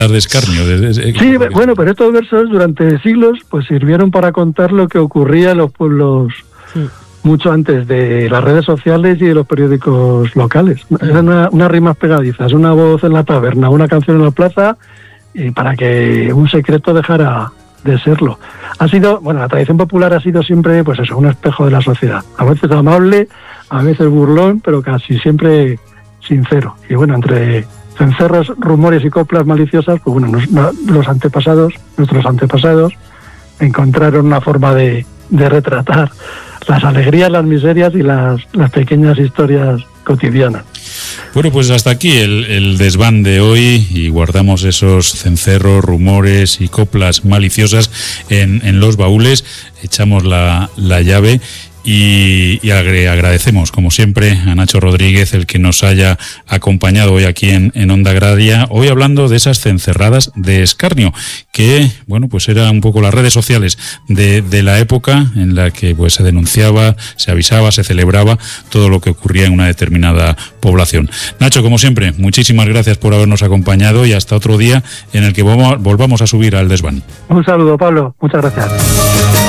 de escarnio. Sí, bueno, pero estos versos durante siglos pues sirvieron para contar lo que ocurría en los pueblos mucho antes de las redes sociales y de los periódicos locales. Eran unas rimas pegadizas, una voz en la taberna, una canción en la plaza, y para que un secreto dejara de serlo. Ha sido, bueno, la tradición popular ha sido siempre, pues eso, un espejo de la sociedad. A veces amable, a veces burlón, pero casi siempre sincero. Y bueno, entre cencerros, rumores y coplas maliciosas, pues bueno, nuestros antepasados, encontraron una forma de retratar las alegrías, las miserias y las pequeñas historias cotidianas. Bueno, pues hasta aquí el desván de hoy, y guardamos esos cencerros, rumores y coplas maliciosas en los baúles, echamos la llave. Y agradecemos, como siempre, a Nacho Rodríguez el que nos haya acompañado hoy aquí en Onda Agraria, hoy hablando de esas cencerradas de escarnio, que, bueno, pues eran un poco las redes sociales de la época en la que pues se denunciaba, se avisaba, se celebraba todo lo que ocurría en una determinada población. Nacho, como siempre, muchísimas gracias por habernos acompañado y hasta otro día en el que volvamos a subir al desván. Un saludo, Pablo. Muchas gracias.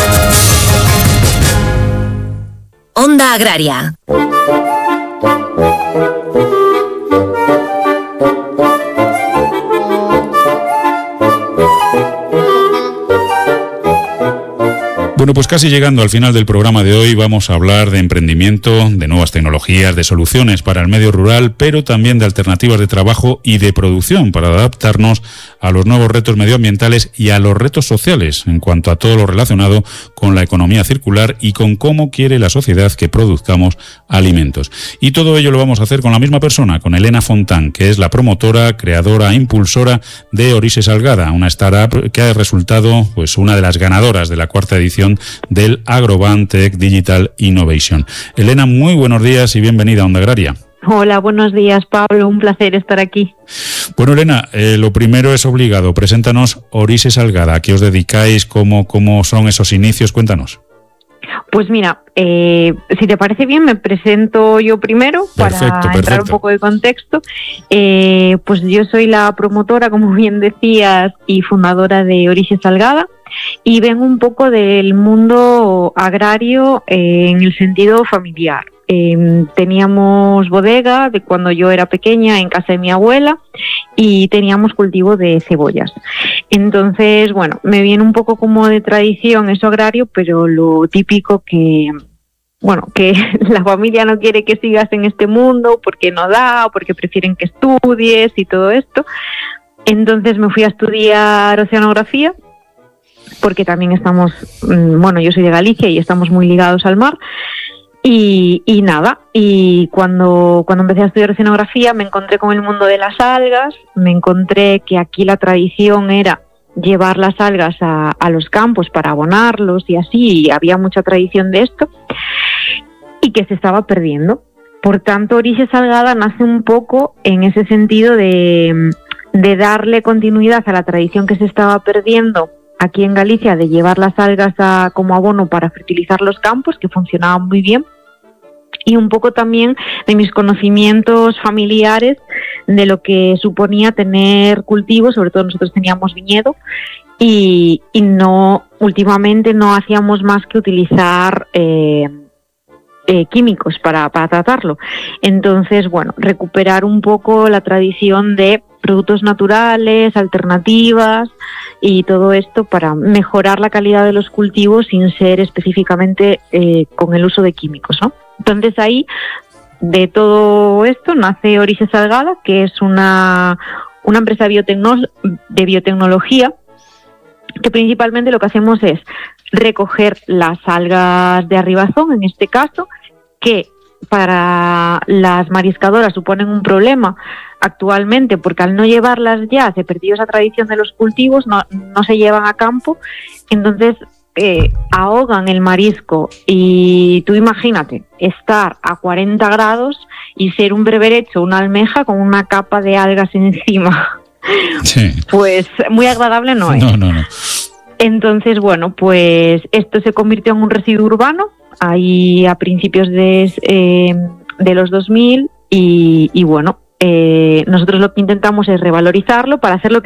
Onda Agraria. Bueno, pues casi llegando al final del programa de hoy, vamos a hablar de emprendimiento, de nuevas tecnologías, de soluciones para el medio rural, pero también de alternativas de trabajo y de producción para adaptarnos a los nuevos retos medioambientales y a los retos sociales en cuanto a todo lo relacionado con la economía circular y con cómo quiere la sociedad que produzcamos alimentos. Y todo ello lo vamos a hacer con la misma persona, con Elena Fontán, que es la promotora, creadora e impulsora de Orixe Salgada, una startup que ha resultado pues una de las ganadoras de la 4ª edición del Agroban Tech Digital Innovation. Elena, muy buenos días y bienvenida a Onda Agraria. Hola, buenos días, Pablo, un placer estar aquí. Bueno, Elena, lo primero es obligado, preséntanos Orixe Salgada, ¿a qué os dedicáis? ¿Cómo son esos inicios? Cuéntanos. Pues mira, si te parece bien, me presento yo primero para entrar un poco de contexto. Pues yo soy la promotora, como bien decías, y fundadora de Orixe Salgada, y vengo un poco del mundo agrario en el sentido familiar. Teníamos bodega de cuando yo era pequeña en casa de mi abuela y teníamos cultivo de cebollas. Entonces, bueno, me viene un poco como de tradición eso agrario, pero lo típico que la familia no quiere que sigas en este mundo porque no da, o porque prefieren que estudies y todo esto. Entonces me fui a estudiar oceanografía, porque también estamos, yo soy de Galicia y estamos muy ligados al mar. Y cuando empecé a estudiar oceanografía me encontré con el mundo de las algas, me encontré que aquí la tradición era llevar las algas a los campos para abonarlos y así, y había mucha tradición de esto, y que se estaba perdiendo. Por tanto, Orixe Salgada nace un poco en ese sentido de darle continuidad a la tradición que se estaba perdiendo aquí en Galicia, de llevar las algas como abono para fertilizar los campos, que funcionaba muy bien, y un poco también de mis conocimientos familiares de lo que suponía tener cultivos. Sobre todo nosotros teníamos viñedo y últimamente no hacíamos más que utilizar químicos para tratarlo. Entonces, bueno, recuperar un poco la tradición de productos naturales, alternativas y todo esto para mejorar la calidad de los cultivos sin ser específicamente con el uso de químicos, ¿no? Entonces ahí, de todo esto, nace Orixe Salgada, que es una empresa de biotecnología, que principalmente lo que hacemos es recoger las algas de arribazón, en este caso, que para las mariscadoras suponen un problema actualmente, porque al no llevarlas ya se perdió esa tradición de los cultivos, no se llevan a campo, entonces ahogan el marisco. Y tú imagínate estar a 40 grados y ser un berberecho, una almeja con una capa de algas encima. Sí. Pues muy agradable no es. No. Entonces, bueno, pues esto se convirtió en un residuo urbano ahí a principios de los 2000 y bueno, nosotros lo que intentamos es revalorizarlo para hacerlo que